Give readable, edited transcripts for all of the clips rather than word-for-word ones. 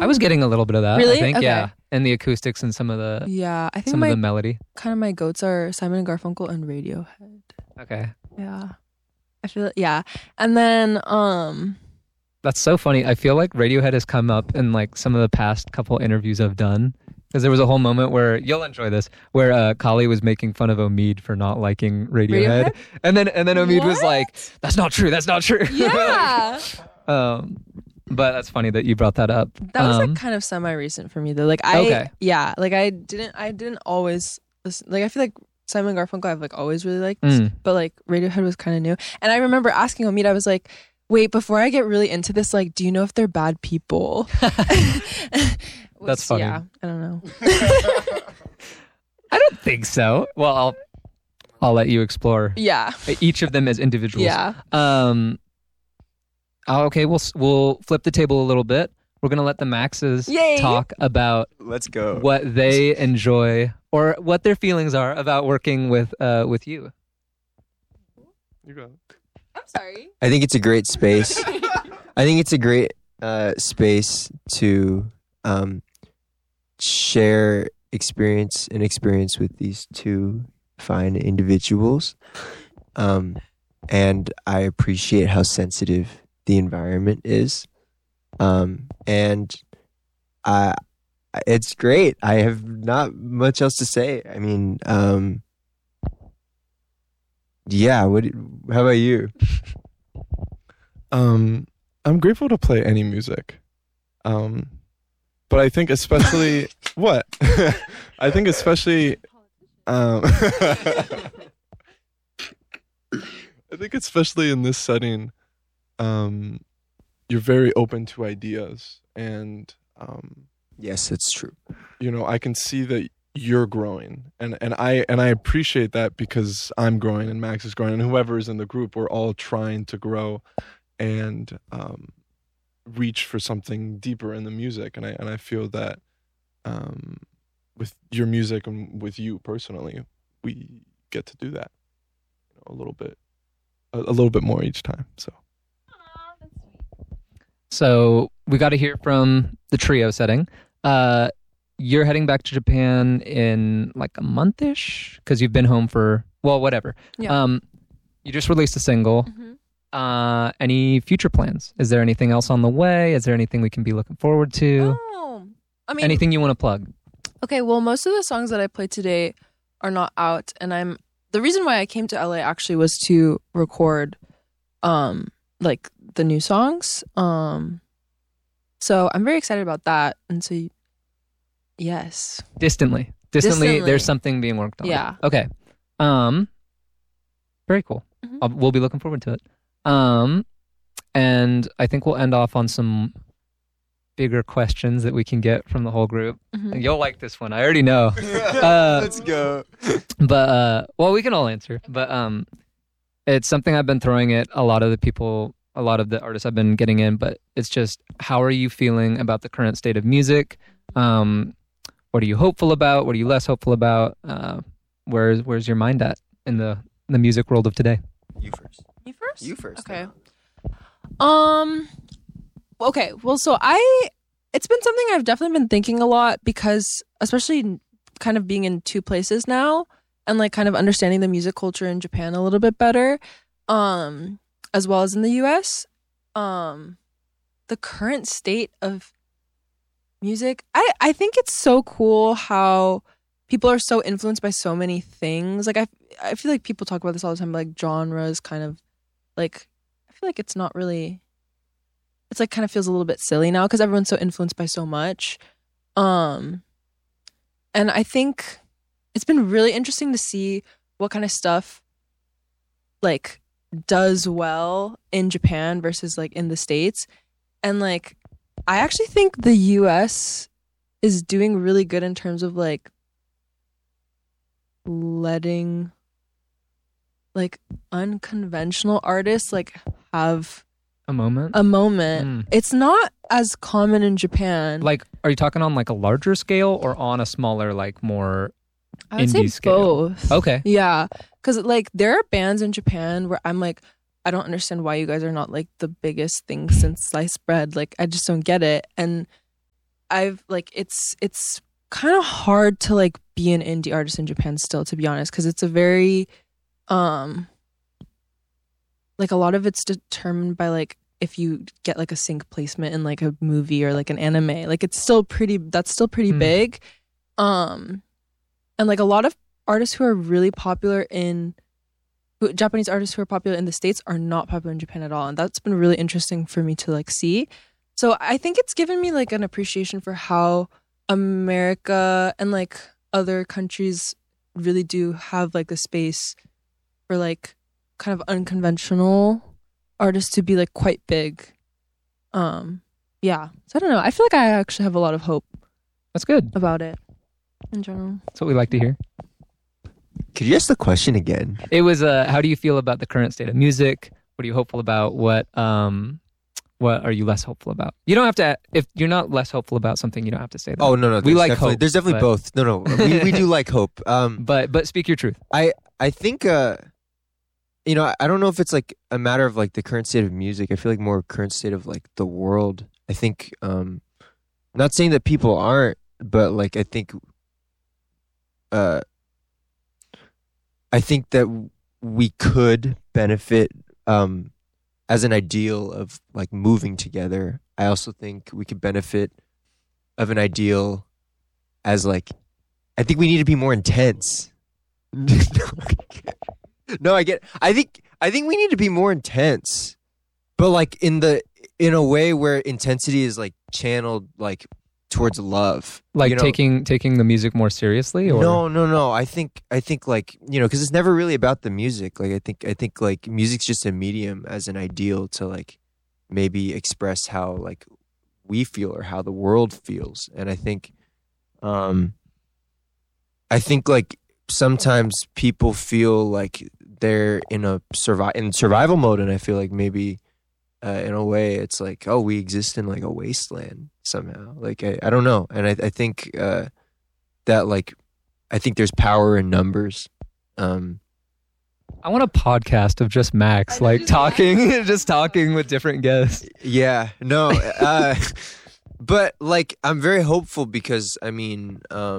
I was getting a little bit of that. Really? I think, Okay. yeah. And the acoustics and some of the I think some of the melody. kind of my goats are Simon and Garfunkel and Radiohead. Okay. Yeah. I feel and then That's so funny. I feel like Radiohead has come up in like some of the past couple interviews I've done. Because there was a whole moment where, you'll enjoy this, where Kali was making fun of Omid for not liking Radiohead. And then Omid was like, that's not true. Yeah. But that's funny that you brought that up. That was like kind of semi-recent for me though. Like I didn't always listen. Like I feel like Simon Garfunkel I've like always really liked, but like Radiohead was kind of new. And I remember asking Omid, I was like, wait, before I get really into this, like, do you know if they're bad people? That's funny. Yeah, I don't know. I don't think so. Well, I'll let you explore. Yeah. Each of them as individuals. Yeah. Okay, we'll flip the table a little bit. We're gonna let the Maxes talk about Let's go. what they enjoy or what their feelings are about working with you. You go. I'm sorry. I think it's a great space. I think it's a great space to share experience with these two fine individuals. And I appreciate how sensitive the environment is. And it's great. I have not much else to say. I mean, yeah. How about you? I'm grateful to play any music. But I think especially what? I think especially I think especially in this setting, you're very open to ideas, and Yes, that's true. you know, I can see that you're growing, and I appreciate that because I'm growing and Max is growing and whoever is in the group, we're all trying to grow and reach for something deeper in the music, and I feel that with your music and with you personally, we get to do that, you know, a little bit more each time. So we got to hear from the trio setting. You're heading back to Japan in like a month-ish because you've been home for, well, whatever. Yeah. You just released a single. Any future plans? Is there anything else on the way? Is there anything we can be looking forward to? Oh, I mean, Anything you want to plug? okay. Well, most of the songs that I played today are not out, and the reason why I came to LA actually was to record, like the new songs. So I'm very excited about that, and so yes, Distantly, Distantly. there's something being worked on. Yeah. Okay. Very cool. We'll be looking forward to it. And I think we'll end off on some bigger questions that we can get from the whole group. You'll like this one. I already know. Let's go. But well, we can all answer. But it's something I've been throwing at a lot of the artists I've been getting in. But it's just, how are you feeling about the current state of music? What are you hopeful about? What are you less hopeful about? Where's your mind at in the music world of today? You first. you first. You first. Okay. Okay. Well, so it's been something I've definitely been thinking a lot because, especially kind of being in two places now and like kind of understanding the music culture in Japan a little bit better, as well as in the US. The current state of music, I think it's so cool how people are so influenced by so many things. Like I feel like people talk about this all the time, like genres kind of like, I feel like it's not really, it's like kind of feels a little bit silly now because everyone's so influenced by so much. And I think it's been really interesting to see what kind of stuff like does well in Japan versus like in the States. And like, I actually think the US is doing really good in terms of like letting like unconventional artists like have A moment? It's not as common in Japan. Like, are you talking on like a larger scale or on a smaller, like more I would say indie scale? both. Okay. Yeah, because like there are bands in Japan where I'm like, I don't understand why you guys are not like the biggest thing since sliced bread. Like I just don't get it. And I've like it's kind of hard to like be an indie artist in Japan still, to be honest, because it's a very like a lot of it's determined by like if you get like a sync placement in like a movie or like an anime. Like that's still pretty big. And like a lot of artists who are really popular Japanese artists who are popular in the States are not popular in Japan at all. And that's been really interesting for me to like see. So I think it's given me like an appreciation for how America and like other countries really do have like the space for like kind of unconventional artists to be like quite big. Yeah. So I don't know. I feel like I actually have a lot of hope That's good. about it in general. That's what we like to hear. Could you ask the question again? It was how do you feel about the current state of music? What are you hopeful about? What are you less hopeful about? You don't have to, if you're not less hopeful about something, you don't have to say that. Oh, no. We like definitely- hope, There's definitely but- both. No. We do like hope. But speak your truth. I think, you know, I don't know if it's like a matter of like the current state of music. I feel like more current state of like the world. I think, not saying that people aren't, but like I think that we could benefit as an ideal of like moving together. I also think we could benefit of an ideal as like, I think we need to be more intense. No, I think we need to be more intense, but like in a way where intensity is like channeled like towards love, Like you know? taking the music more seriously, or No. I think like, you know, because it's never really about the music. Like I think like music's just a medium as an ideal to like maybe express how like we feel or how the world feels. And I think like sometimes people feel like they're in survival mode, and I feel like maybe in a way it's like, oh, we exist in like a wasteland somehow. Like I don't know, and I think that like I think there's power in numbers. I want a podcast of just Max like talking, just talking with different guests. Yeah, no, but like I'm very hopeful because I mean,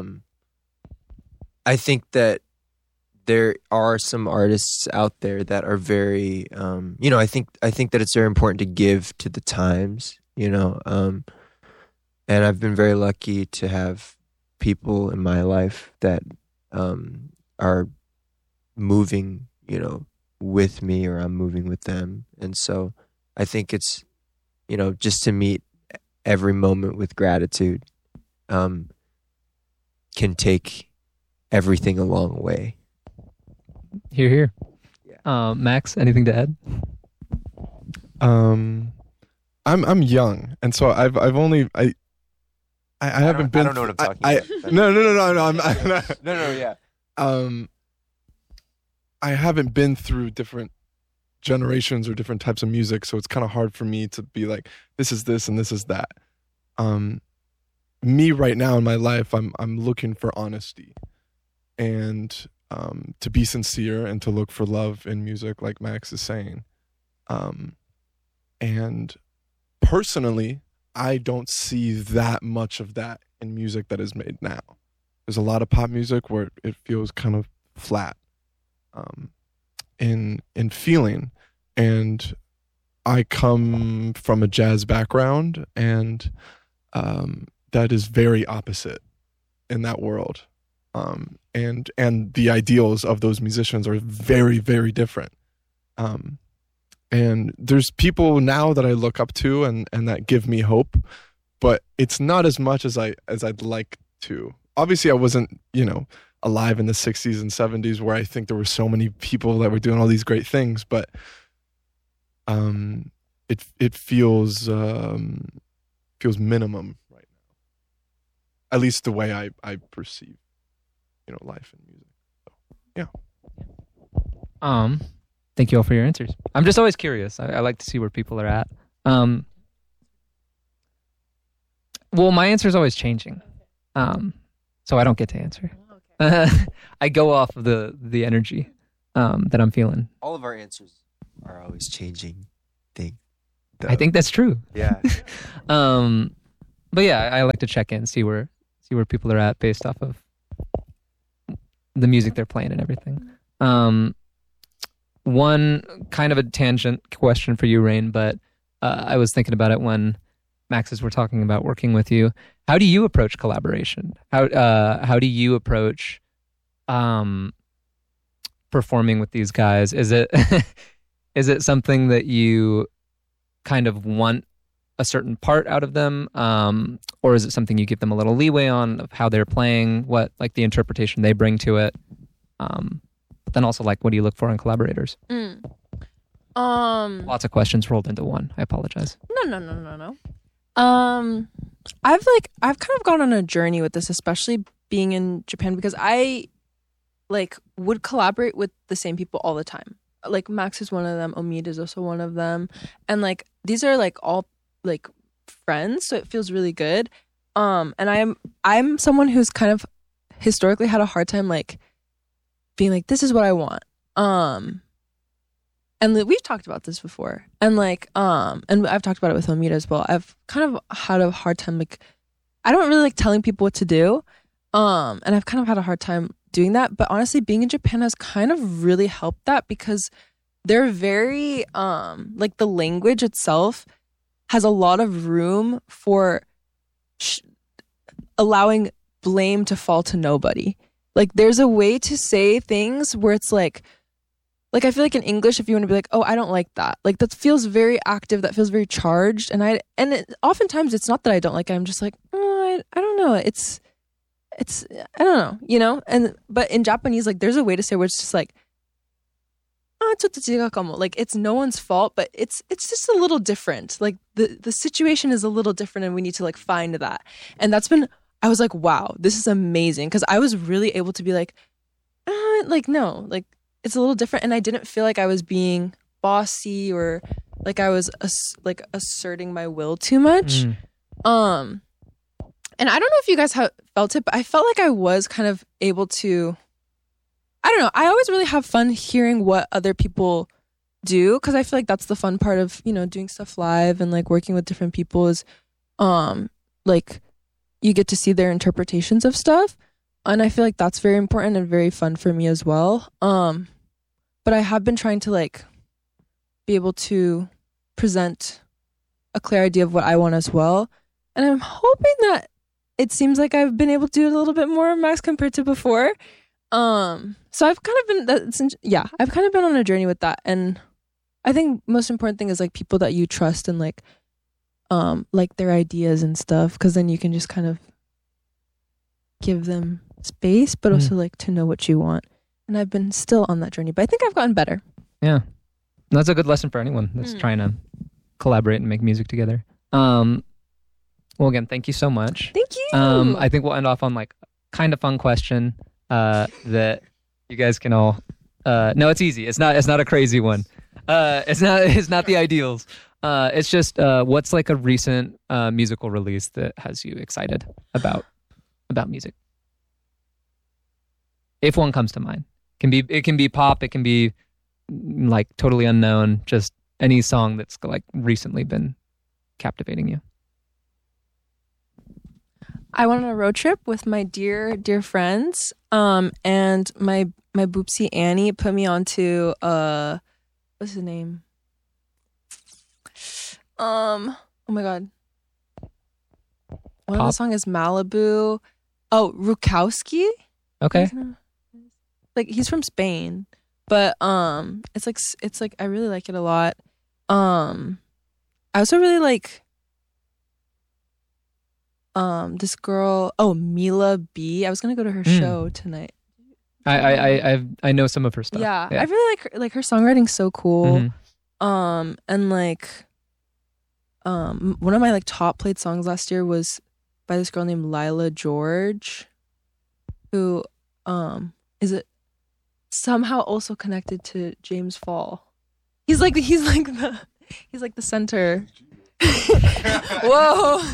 I think that there are some artists out there that are very, you know, I think that it's very important to give to the times, you know, and I've been very lucky to have people in my life that are moving, you know, with me, or I'm moving with them. And so I think it's, you know, just to meet every moment with gratitude can take everything a long way. Here. Yeah. Max, anything to add? I'm young, and so I haven't been. I don't know what I'm talking about. No. I'm No, yeah. I haven't been through different generations or different types of music, so it's kind of hard for me to be like, this is this and this is that. Me right now in my life, I'm looking for honesty, and to be sincere, and to look for love in music, like Max is saying. And personally, I don't see that much of that in music that is made now. There's a lot of pop music where it feels kind of flat in feeling. And I come from a jazz background, and that is very opposite in that world. And the ideals of those musicians are very, very different. And there's people now that I look up to and that give me hope, but it's not as much as I'd like to. Obviously, I wasn't, you know, alive in the 60s and 70s where I think there were so many people that were doing all these great things, but it feels minimum right now. At least the way I perceive, you know, life and music. So, yeah. Thank you all for your answers. I'm just always curious. I like to see where people are at. Well, my answer is always changing, so I don't get to answer. I go off of the energy that I'm feeling. All of our answers are always changing. I think that's true. Yeah. But yeah, I like to check in, see where people are at based off of the music they're playing and everything. One kind of a tangent question for you, Rain, but I was thinking about it when Maxes were talking about working with you. How do you approach collaboration? How do you approach performing with these guys? Is it is it something that you kind of want a certain part out of them, or is it something you give them a little leeway on of how they're playing, what like the interpretation they bring to it? But then also, like, what do you look for in collaborators? Lots of questions rolled into one. I apologize. No. I've kind of gone on a journey with this, especially being in Japan, because I like would collaborate with the same people all the time. Like Max is one of them, Omid is also one of them, and like these are like all like friends, so it feels really good. And I'm someone who's kind of historically had a hard time like being like, this is what I want. And we've talked about this before, and like and I've talked about it with Omid as well. I've kind of had a hard time, like I don't really like telling people what to do, and I've kind of had a hard time doing that. But honestly, being in Japan has kind of really helped that, because they're very like the language itself has a lot of room for allowing blame to fall to nobody. Like there's a way to say things where it's like I feel like in English, if you want to be like, oh, I don't like that, like that feels very active, that feels very charged, oftentimes it's not that I don't like it, I'm just like, oh, I don't know, it's I don't know, you know. But in Japanese, like there's a way to say where it's just like, like it's no one's fault, but it's just a little different, like the situation is a little different, and we need to like find that. And I was like, wow, this is amazing, because I was really able to be like no, like it's a little different, and I didn't feel like I was being bossy or like I was asserting my will too much. And I don't know if you guys have felt it, but I felt like I was kind of able to, I don't know, I always really have fun hearing what other people do, because I feel like that's the fun part of, you know, doing stuff live and like working with different people is like you get to see their interpretations of stuff, and I feel like that's very important and very fun for me as well. But I have been trying to like be able to present a clear idea of what I want as well, and I'm hoping that it seems like I've been able to do it a little bit more, Max, compared to before. So I've kind of been, I've kind of been on a journey with that. And I think most important thing is like people that you trust and like their ideas and stuff. 'Cause then you can just kind of give them space, but also like to know what you want. And I've been still on that journey, but I think I've gotten better. Yeah. That's a good lesson for anyone that's trying to collaborate and make music together. Well, again, thank you so much. Thank you. I think we'll end off on like kind of fun question that you guys can all. No, it's easy. It's not a crazy one. It's not the ideals. It's just what's like a recent musical release that has you excited about music, if one comes to mind. It can be pop. It can be like totally unknown. Just any song that's like recently been captivating you. I went on a road trip with my dear friends, and my boopsie Annie put me onto what's his name? Oh my god, one of the song is Malibu. Oh, Rukowski. Okay, like he's from Spain, but it's like I really like it a lot. I also really like this girl, Mila B. I was gonna go to her show tonight. I know some of her stuff. Yeah. I really like her songwriting's so cool. And like one of my like top played songs last year was by this girl named Lila George, who is it somehow also connected to James Fall. He's like the center. Whoa.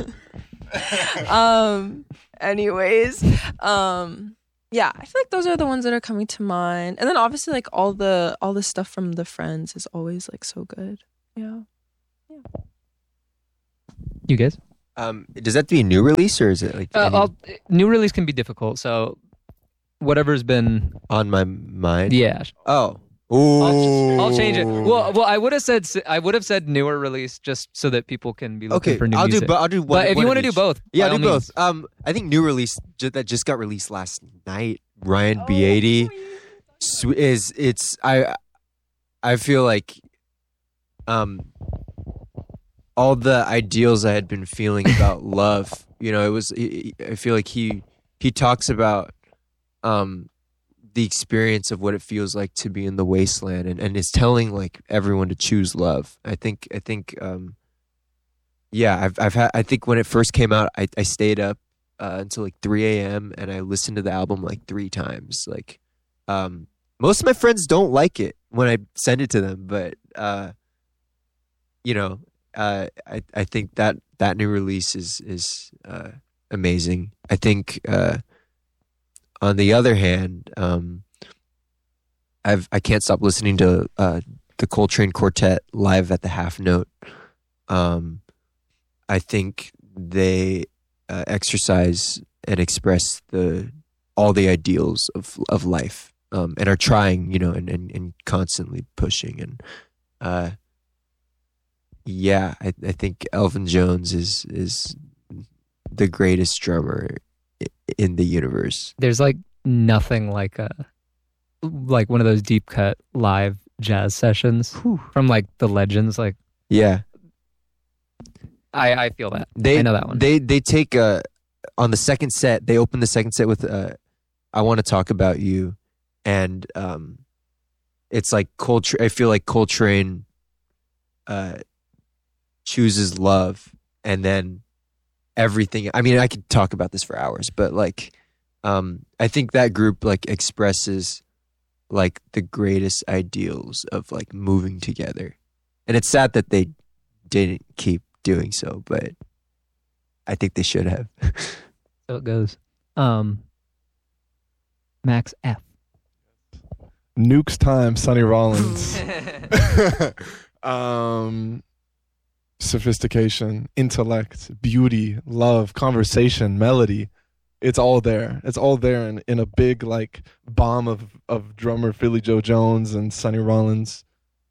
Anyways, yeah, I feel like those are the ones that are coming to mind. And then obviously like all the stuff from the Friends is always like so good. Yeah. You guys? Does that have to be a new release, or is it like New release can be difficult, so whatever's been. on my mind? Yeah, Oh. Ooh. I'll change it. Well, I would have said newer release just so that people can be looking Okay, for new I'll music. do. I'll do one. But if one you of want to do each. both, Yeah, by I'll do all means. both. I think new release that just got released last night. Ryan B80 is it's I feel like all the ideals I had been feeling about love. You know, it was. I feel like he talks about the experience of what it feels like to be in the wasteland, and is telling like everyone to choose love. I think yeah, I've had. I think when it first came out, I stayed up until like 3 a.m. and I listened to the album like 3 times. Like, most of my friends don't like it when I send it to them, but you know, I think that new release is amazing. I think on the other hand, I can't stop listening to the Coltrane Quartet live at the Half Note. I think they exercise and express all the ideals of life, and are trying, you know, and constantly pushing. And yeah, I think Elvin Jones is the greatest drummer in the universe. There's like nothing like one of those deep cut live jazz sessions from like the legends. Like, Yeah. I feel that. I know that one. They take on the second set. They open the second set with "I Want to Talk About You," and it's like Coltrane. I feel like Coltrane chooses love, and then everything. I mean, I could talk about this for hours, but like, I think that group like expresses like the greatest ideals of like moving together, and it's sad that they didn't keep doing so, but I think they should have. So it goes. Max F. Nuke's time, Sonny Rollins. Sophistication, intellect, beauty, love, conversation, melody. It's all there. It's all there in a big like bomb of drummer Philly Joe Jones and Sonny Rollins.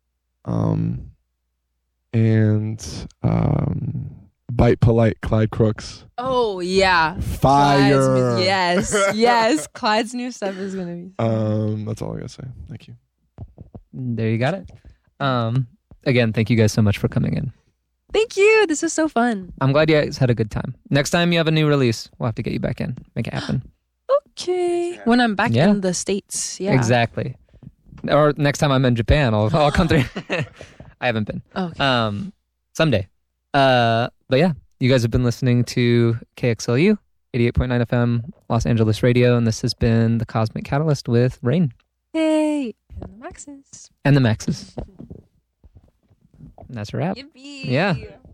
And Bite Polite, Clyde Crooks. Oh yeah, Fire. Yes. Clyde's new stuff is gonna be. That's all I gotta say. Thank you. There you got it. Again, thank you guys so much for coming in. Thank you. This is so fun. I'm glad you guys had a good time. Next time you have a new release, we'll have to get you back in. Make it happen. Okay. When I'm back in the States, yeah. Exactly. Or next time I'm in Japan, I'll come through. I haven't been. Okay. Someday. But yeah, you guys have been listening to KXLU 88.9 FM Los Angeles Radio, and this has been the Cosmic Catalyst with Rain. Hey. And the Maxes. And the Maxes. And that's a wrap. Yippee. Yeah.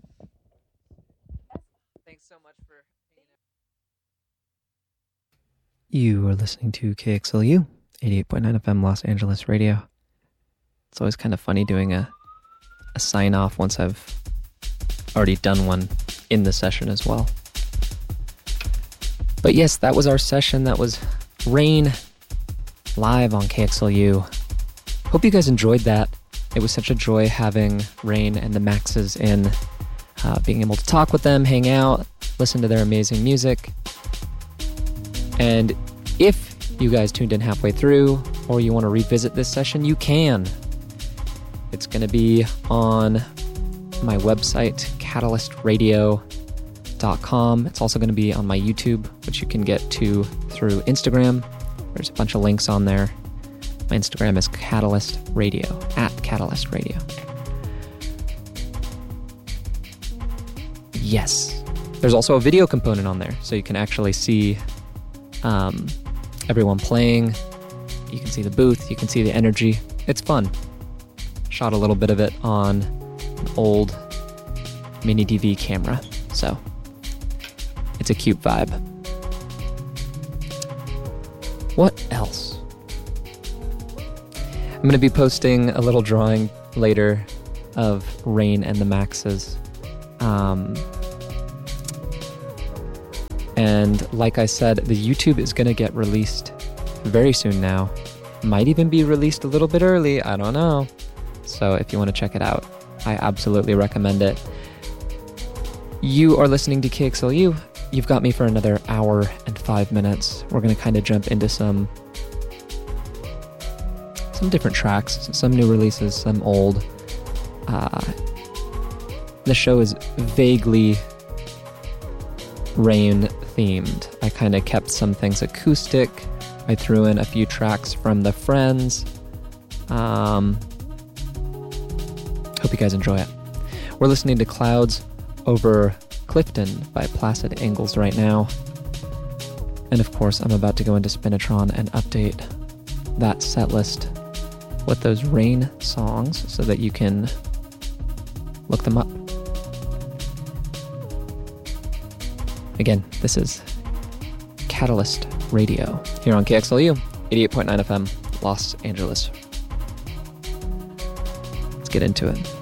Thanks so much for You are listening to KXLU 88.9 FM Los Angeles Radio. It's always kind of funny doing a sign off once I've already done one in the session as well. But yes, that was our session. That was Rain live on KXLU. Hope you guys enjoyed that. It was such a joy having Rain and the Maxes in, being able to talk with them, hang out, listen to their amazing music. And if you guys tuned in halfway through or you want to revisit this session, you can. It's going to be on my website, catalystradio.com. It's also going to be on my YouTube, which you can get to through Instagram. There's a bunch of links on there. My Instagram is Catalyst Radio, @Catalyst Radio. Yes. There's also a video component on there, so you can actually see everyone playing. You can see the booth. You can see the energy. It's fun. Shot a little bit of it on an old mini DV camera, so it's a cute vibe. What else? I'm going to be posting a little drawing later of Rain and the Maxes. And like I said, the YouTube is going to get released very soon now. Might even be released a little bit early. I don't know. So if you want to check it out, I absolutely recommend it. You are listening to KXLU. You've got me for another hour and 5 minutes. We're going to kind of jump into some different tracks, some new releases, some old. The show is vaguely rain themed. I kind of kept some things acoustic. I threw in a few tracks from The Friends. Hope you guys enjoy it. We're listening to Clouds Over Clifton by Placid Angles right now. And of course, I'm about to go into Spinatron and update that set list with those rain songs so that you can look them up. Again, this is Catalyst Radio here on KXLU 88.9 FM, Los Angeles. Let's get into it.